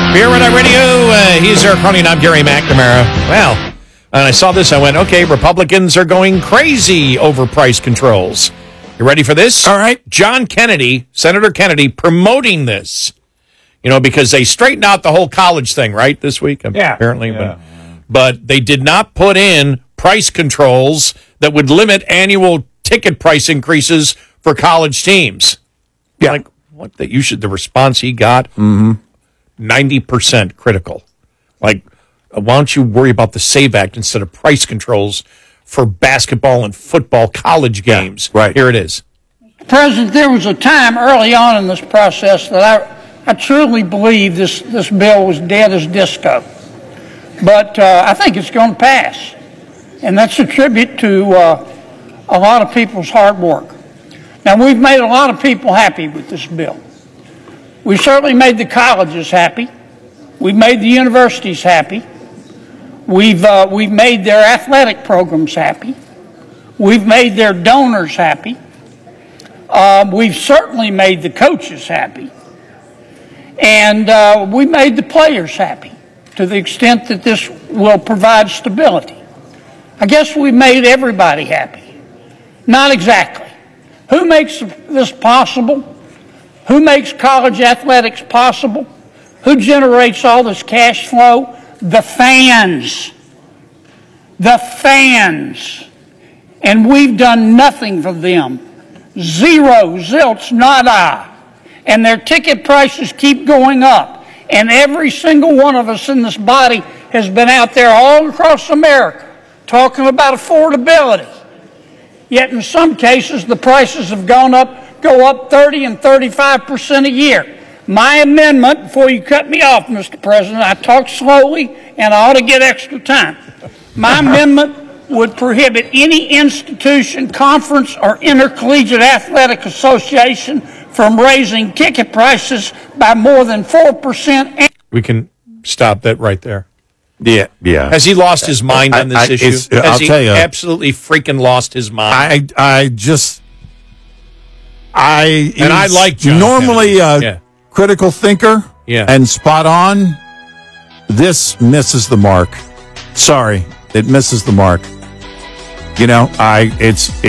Beer Night Radio. He's Eric Cronin. I'm Gary McNamara. Well, and I saw this. I went, okay, Republicans are going crazy over price controls. You ready for this? All right. John Kennedy, Senator Kennedy, promoting this. Because they straightened out the whole college thing, right, this week? Yeah. Apparently. Yeah. But they did not put in price controls that would limit annual ticket price increases for college teams. Yeah. Like, what? The response he got? 90% critical. Like, why don't you worry about the SAVE Act instead of price controls for basketball and football college games? Yeah, right. Here it is. President, there was a time early on in this process that I truly believe this bill was dead as disco. But I think it's going to pass. And that's a tribute to a lot of people's hard work. Now, we've made a lot of people happy with this bill. We certainly made the colleges happy. We've made the universities happy. We've made their athletic programs happy. We've made their donors happy. We've certainly made the coaches happy. And we made the players happy to the extent that this will provide stability. I guess we made everybody happy. Not exactly. Who makes this possible? Who makes college athletics possible? Who generates all this cash flow? The fans. The fans. And we've done nothing for them. Zero, zilch, nada. And their ticket prices keep going up. And every single one of us in this body has been out there all across America talking about affordability. Yet in some cases, the prices have go up 30 and 35% a year. My amendment, before you cut me off, Mr. President, I talk slowly and I ought to get extra time. My amendment would prohibit any institution, conference, or intercollegiate athletic association from raising ticket prices by more than 4%. We can stop that right there. Yeah. Has he lost his mind on this issue? I'll Has he tell you, absolutely freaking lost his mind? I like John normally Kennedy. a critical thinker and spot on. This misses the mark. Sorry, it misses the mark. It's